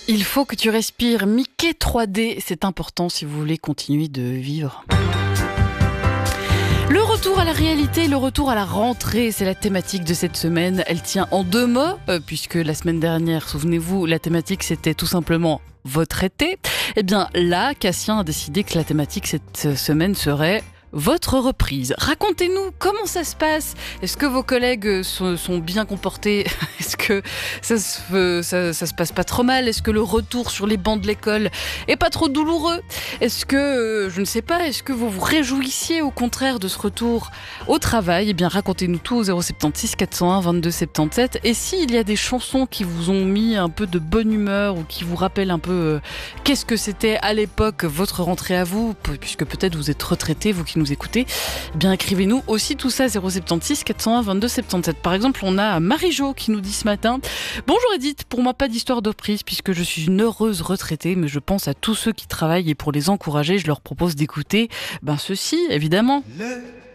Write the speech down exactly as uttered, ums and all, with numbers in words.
Il faut que tu respires. Mickey trois D, c'est important si vous voulez continuer de vivre. Le retour à la réalité, le retour à la rentrée, c'est la thématique de cette semaine. Elle tient en deux mots, euh, puisque la semaine dernière, souvenez-vous, la thématique c'était tout simplement votre été. Eh bien là, Cassien a décidé que la thématique cette semaine serait votre reprise. Racontez-nous comment ça se passe. Est-ce que vos collègues sont, sont bien comportés? Est-ce que ça se, ça, ça se passe pas trop mal? Est-ce que le retour sur les bancs de l'école est pas trop douloureux? Est-ce que, je ne sais pas, est-ce que vous vous réjouissiez au contraire de ce retour au travail? Eh bien, racontez-nous tout au zéro sept six quatre zéro un vingt-deux soixante-dix-sept. Et s'il y a des chansons qui vous ont mis un peu de bonne humeur ou qui vous rappellent un peu euh, qu'est-ce que c'était à l'époque votre rentrée à vous, puisque peut-être vous êtes retraité, vous qui nous écoutez, eh bien écrivez-nous aussi tout ça zéro sept six quatre zéro un vingt-deux soixante-dix-sept. Par exemple, on a Marie-Jo qui nous dit ce matin: bonjour Edith, pour moi pas d'histoire de reprise puisque je suis une heureuse retraitée, mais je pense à tous ceux qui travaillent et pour les encourager, je leur propose d'écouter ben ceci évidemment. Le